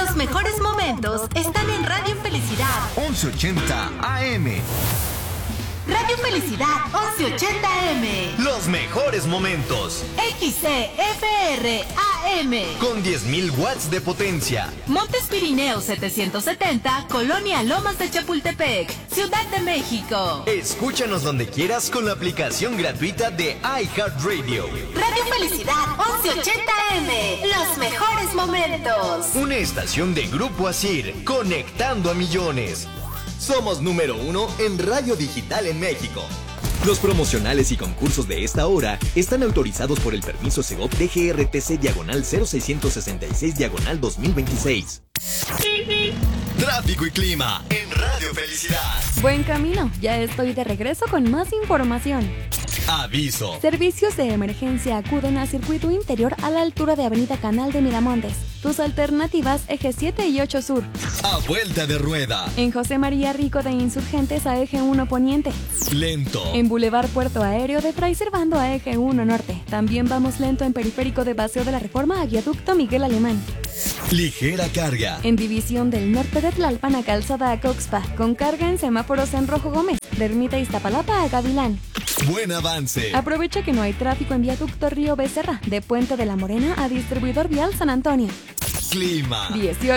Los mejores momentos están en Radio Felicidad 1180 AM. Radio Felicidad 1180 AM. Los mejores momentos. XCFR AM. Con 10.000 watts de potencia. Montes Pirineos 770, Colonia Lomas de Chapultepec, Ciudad de México. Escúchanos donde quieras con la aplicación gratuita de iHeartRadio. Radio Felicidad 1180 AM. Los mejores momentos. Una estación de Grupo Asir, conectando a millones. Somos número 1 en radio digital en México. Los promocionales y concursos de esta hora están autorizados por el permiso Segov DGRTC/00666/2026. Tráfico y clima en Radio Felicidad. Buen camino, ya estoy de regreso con más información. Aviso. Servicios de emergencia acuden a circuito interior a la altura de Avenida Canal de Miramontes. Tus alternativas Eje 7 y 8 Sur. A vuelta de rueda. En José María Rico de Insurgentes a Eje 1 Poniente. Lento. En Boulevard Puerto Aéreo de Fray Servando a Eje 1 Norte. También vamos lento en Periférico de Paseo de la Reforma a Viaducto Miguel Alemán. Ligera carga. En División del Norte de Tlalpan a Calzada a Coxpa. Con carga en semáforos en Rojo Gómez. De Ermita Iztapalapa a Gavilán. Buen avance. Aprovecha que no hay tráfico en Viaducto Río Becerra. De Puente de la Morena a Distribuidor Vial San Antonio. Clima. 18